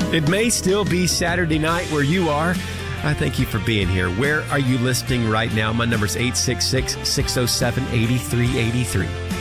It may still be Saturday night where you are. I thank you for being here. Where are you listening right now? My number is 866-607-8383.